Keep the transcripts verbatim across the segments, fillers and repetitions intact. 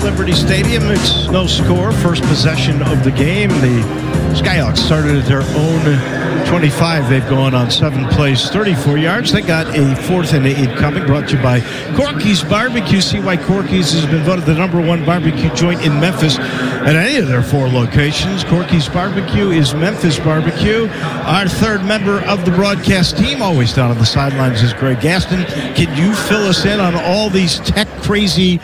Liberty Stadium. It's no score. First possession of the game. The Skyhawks started at their own twenty-five. They've gone on seven plays, thirty-four yards. They got a fourth and eight coming, brought to you by Corky's Barbecue. See why Corky's has been voted the number one barbecue joint in Memphis at any of their four locations. Corky's Barbecue is Memphis Barbecue. Our third member of the broadcast team, always down on the sidelines, is Greg Gaston. Can you fill us in on all these tech crazy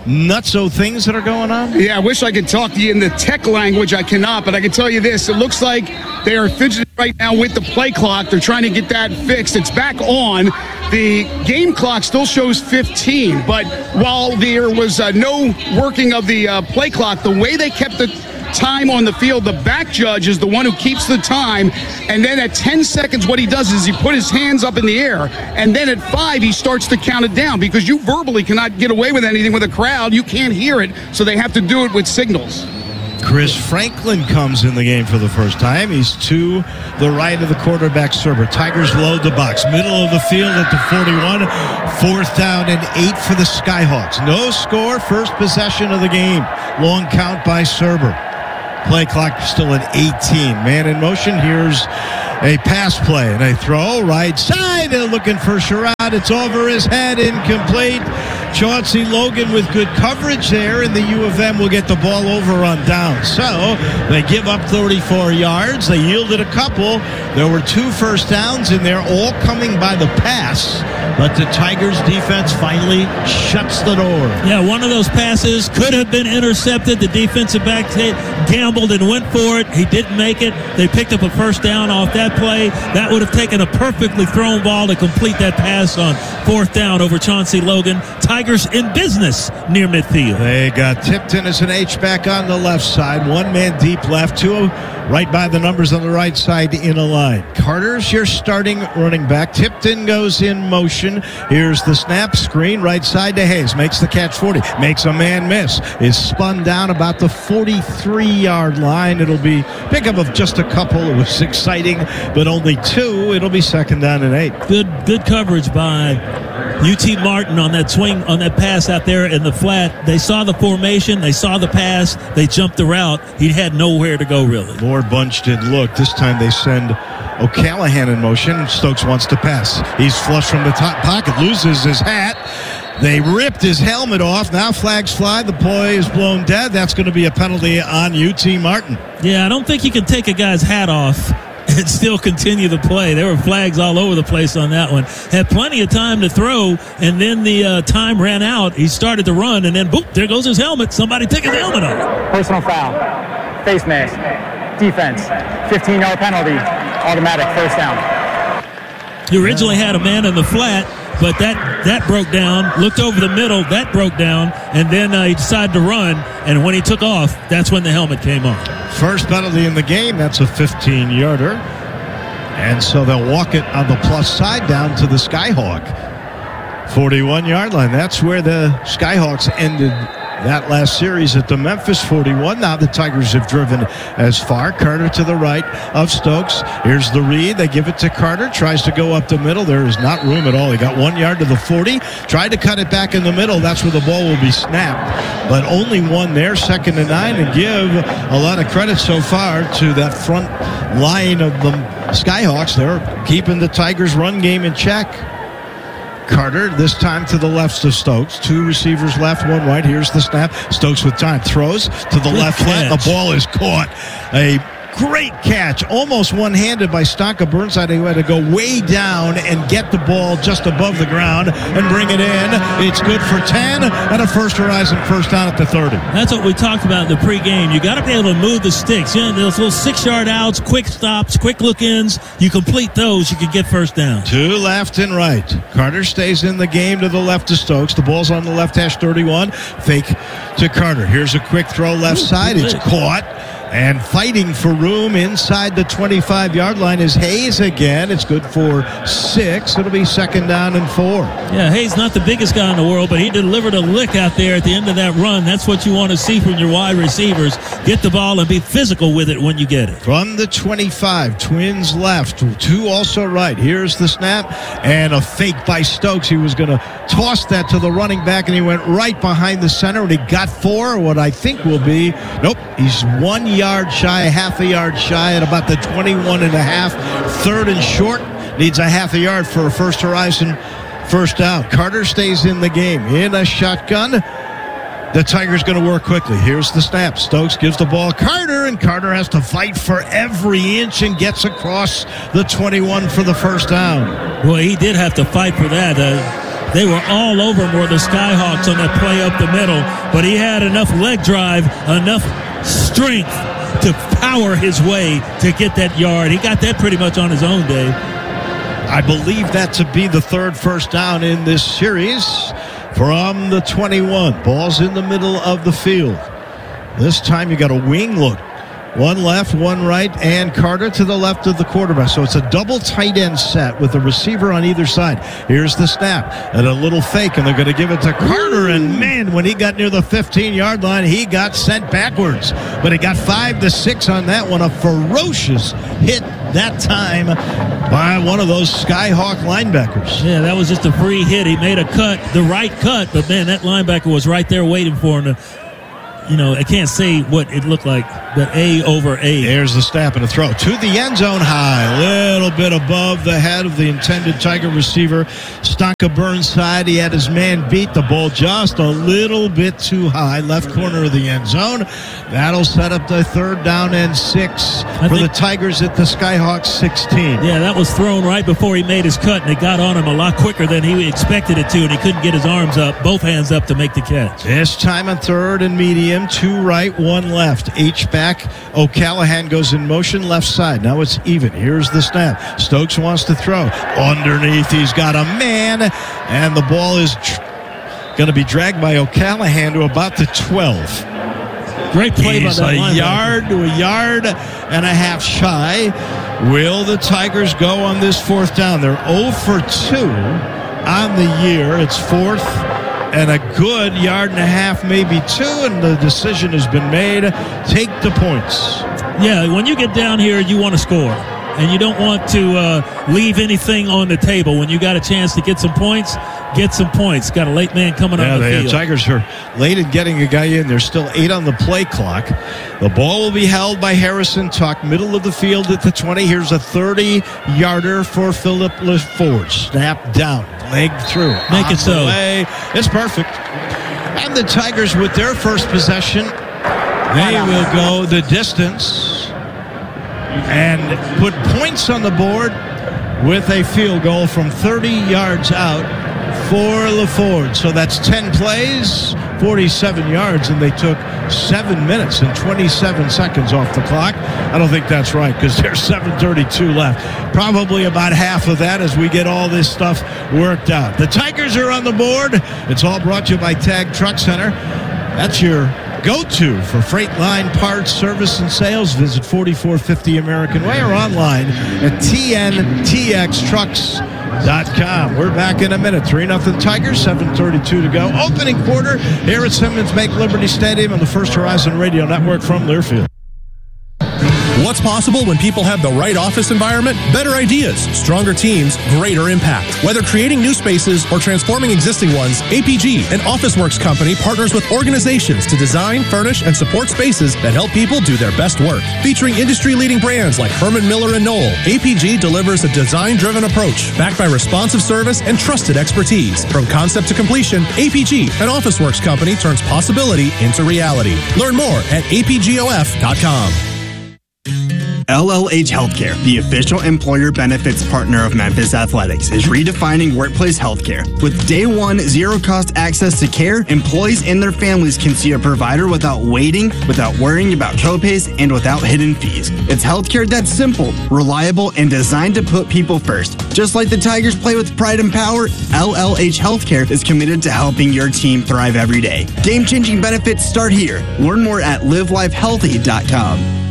nutso things that are going on? Yeah, I wish I could talk to you in the tech language. I cannot, but I can tell you this. It looks like they are fidgeting right now with the play clock. They're trying to get that fixed. It's back on. The game clock still shows fifteen, but while there was uh, no working of the uh, play clock, the way they kept the time on the field, the back judge is the one who keeps the time, and then at ten seconds what he does is he put his hands up in the air, and then at five he starts to count it down, because you verbally cannot get away with anything with a crowd. You can't hear it, so they have to do it with signals. Chris Franklin comes in the game for the first time. He's to the right of the quarterback server. Tigers load the box. Middle of the field at the forty-one. Fourth down and eight for the Skyhawks. No score. First possession of the game. Long count by Serber. Play clock still at eighteen. Man in motion. Here's a pass play and a throw. Right side. They're looking for Sherrod. It's over his head. Incomplete. Chauncey Logan with good coverage there, and the U of M will get the ball over on down. So they give up thirty-four yards. They yielded a couple. There were two first downs in there, all coming by the pass. But the Tigers defense finally shuts the door. Yeah, one of those passes could have been intercepted. The defensive back t- gambled and went for it. He didn't make it. They picked up a first down off that play. That would have taken a perfectly thrown ball to complete that pass on fourth down over Chauncey Logan. Tigers in business near midfield. They got Tipton as an H-back on the left side. One man deep left, two right by the numbers on the right side in a line. Carter's your starting running back. Tipton goes in motion. Here's the snap screen. Right side to Hayes. Makes the catch forty. Makes a man miss. Is spun down about the forty-three-yard line. It'll be pickup of just a couple. It was exciting, but only two. It'll be second down and eight. Good good coverage by U T Martin on that swing, on that pass out there in the flat. They saw the formation. They saw the pass. They jumped the route. He had nowhere to go, really. More bunched in look. This time they send O'Callahan in motion. Stokes wants to pass. He's flush from the top pocket. Loses his hat. They ripped his helmet off. Now flags fly. The play is blown dead. That's going to be a penalty on U T Martin. Yeah, I don't think you can take a guy's hat off and still continue the play. There were flags all over the place on that one. Had plenty of time to throw, and then the uh, time ran out. He started to run, and then, boop, there goes his helmet. Somebody took his helmet off. Personal foul. Face mask. Defense. fifteen-yard penalty. Automatic first down. You originally had a man in the flat, but that, that broke down. Looked over the middle. That broke down, and then uh, he decided to run, and when he took off, that's when the helmet came on. First penalty in the game. That's a fifteen-yarder. And so they'll walk it on the plus side down to the Skyhawk. forty-one-yard line. That's where the Skyhawks ended that last series at the Memphis forty-one. Now the Tigers have driven as far. Carter to the right of Stokes. Here's the read. They give it to Carter. Tries to go up the middle. There is not room at all. He got one yard to the forty. Tried to cut it back in the middle. That's where the ball will be snapped. But only one there, second and nine. And give a lot of credit so far to that front line of the Skyhawks. They're keeping the Tigers' run game in check. Carter, this time to the left of Stokes. Two receivers left, one right. Here's the snap. Stokes with time. Throws to the Good left catch. foot. The ball is caught. A great catch. Almost one-handed by Stonka Burnside, who had to go way down and get the ball just above the ground and bring it in. It's good for ten and a First Horizon first down at the thirty. That's what we talked about in the pregame. You got to be able to move the sticks. You know, those little six-yard outs, quick stops, quick look-ins. You complete those, you can get first down. Two left and right. Carter stays in the game to the left of Stokes. The ball's on the left hash thirty-one. Fake to Carter. Here's a quick throw left Ooh, side. It's good. caught. And fighting for room inside the twenty-five-yard line is Hayes again. It's good for six. It'll be second down and four. Yeah, Hayes not the biggest guy in the world, but he delivered a lick out there at the end of that run. That's what you want to see from your wide receivers. Get the ball and be physical with it when you get it. From the twenty-five, Twins left, two also right. Here's the snap and a fake by Stokes. He was going to toss that to the running back, and he went right behind the center, and he got four, what I think will be, nope, he's one yard shy, a half a yard shy at about the twenty-one and a half. Third and short, needs a half a yard for a First Horizon first down. Carter stays in the game in a shotgun. The Tigers going to work quickly. Here's the snap. Stokes gives the ball Carter, and Carter has to fight for every inch and gets across the twenty-one for the first down. Well, he did have to fight for that. Uh, they were all over him, were the Skyhawks, on that play up the middle, but he had enough leg drive, enough strength to power his way to get that yard. He got that pretty much on his own day. I believe that to be the third first down in this series from the twenty-one. Ball's in the middle of the field. This time you got a wing look. One left, one right, and Carter to the left of the quarterback. So it's a double tight end set with a receiver on either side. Here's the snap and a little fake, and they're going to give it to Carter. And, man, when he got near the fifteen-yard line, he got sent backwards. But he got five to six on that one. A ferocious hit that time by one of those Skyhawk linebackers. Yeah, that was just a free hit. He made a cut, the right cut, but, man, that linebacker was right there waiting for him to, you know, I can't say what it looked like, but A over A. There's the snap and a throw to the end zone high, a little bit above the head of the intended Tiger receiver. Stonka Burnside, he had his man beat. The ball just a little bit too high, left corner of the end zone. That'll set up the third down and six I for think, the Tigers at the Skyhawks sixteen. Yeah, that was thrown right before he made his cut, and it got on him a lot quicker than he expected it to, and he couldn't get his arms up, both hands up to make the catch. This time a third and medium, two right, one left. H back. O'Callahan goes in motion left side. Now it's even. Here's the snap. Stokes wants to throw. Underneath, he's got a man, and the ball is tr- going to be dragged by O'Callahan to about the twelve. Great play He's by that a linebacker. yard to a yard and a half shy. Will the Tigers go on this fourth down? They're zero for two on the year. It's fourth and a good yard and a half, maybe two, and the decision has been made. Take the points. Yeah, when you get down here, you want to score. And you don't want to uh, leave anything on the table. When you got a chance to get some points, get some points. Got a late man coming yeah, on the the field. Tigers are late in getting a guy in. There's still eight on the play clock. The ball will be held by Harrison Tuck, middle of the field at the twenty. Here's a thirty-yarder for Philip LaForge. Snap down, leg through. Make on it so. the way. It's perfect. And the Tigers, with their first possession, they will go the distance and put points on the board with a field goal from thirty yards out for LaForge. So that's ten plays, forty-seven yards, and they took seven minutes and twenty-seven seconds off the clock. I don't think that's right because there's seven thirty-two left. Probably about half of that as we get all this stuff worked out. The Tigers are on the board. It's all brought to you by Tag Truck Center. That's your go-to for freight line parts, service, and sales. Visit forty-four fifty American Way or online at T N T X trucks dot com. We're back in a minute. three nothing Tigers, seven thirty-two to go. Opening quarter here at Simmons Bank Liberty Stadium on the First Horizon Radio Network from Learfield. What's possible when people have the right office environment? Better ideas, stronger teams, greater impact. Whether creating new spaces or transforming existing ones, A P G, an OfficeWorks company, partners with organizations to design, furnish, and support spaces that help people do their best work. Featuring industry-leading brands like Herman Miller and Knoll, A P G delivers a design-driven approach backed by responsive service and trusted expertise. From concept to completion, A P G, an OfficeWorks company, turns possibility into reality. Learn more at A P G O F dot com. L L H Healthcare, the official employer benefits partner of Memphis Athletics, is redefining workplace healthcare. With day one, zero-cost access to care, employees and their families can see a provider without waiting, without worrying about copays, and without hidden fees. It's healthcare that's simple, reliable, and designed to put people first. Just like the Tigers play with pride and power, L L H Healthcare is committed to helping your team thrive every day. Game-changing benefits start here. Learn more at live life healthy dot com.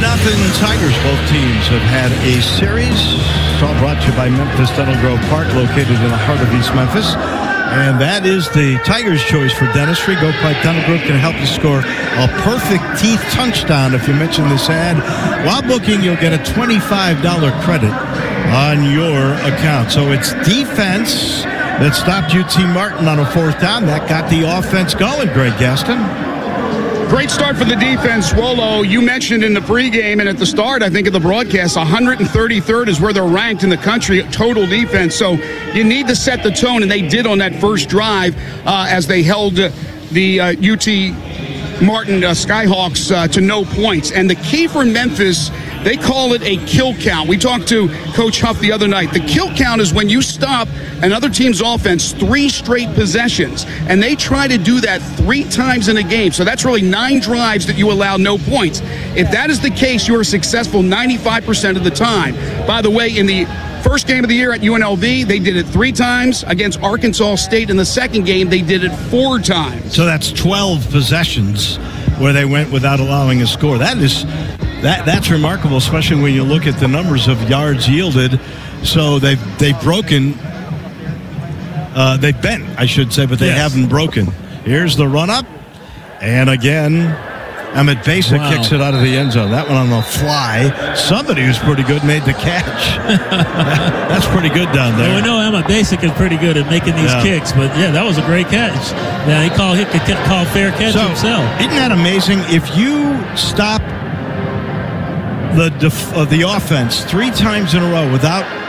nothing Tigers. Both teams have had a series. It's all brought to you by Memphis Dental Grove Park, located in the heart of East Memphis. And that is the Tigers' choice for dentistry. Go Park Dental Group can help you score a perfect teeth touchdown if you mention this ad. While booking, you'll get a twenty-five dollars credit on your account. So it's defense that stopped U T Martin on a fourth down. That got the offense going, Greg Gaston. Great start for the defense. Wolo, you mentioned in the pregame and at the start, I think, of the broadcast, one hundred thirty-third is where they're ranked in the country, total defense. So you need to set the tone, and they did on that first drive uh, as they held uh, the uh, U T Martin uh, Skyhawks uh, to no points. And the key for Memphis, they call it a kill count. We talked to Coach Huff the other night. The kill count is when you stop another team's offense three straight possessions, and they try to do that three times in a game. So that's really nine drives that you allow no points. If that is the case, you are successful ninety-five percent of the time. By the way, in the first game of the year at U N L V, they did it three times. Against Arkansas State in the second game, they did it four times. So that's twelve possessions where they went without allowing a score. That is that that's remarkable, especially when you look at the numbers of yards yielded. So they've they've broken, uh, they've bent, I should say, but they yes. haven't broken. Here's the run up, and again, Emmett Basic wow. kicks it out of the end zone. That one on the fly. Somebody who's pretty good made the catch. That's pretty good down there. Well, we know Emmett Basic is pretty good at making these yeah. kicks, but yeah, that was a great catch. Yeah, he called he could call fair catch so, himself. Isn't that amazing? If you stop the def- uh, the offense three times in a row without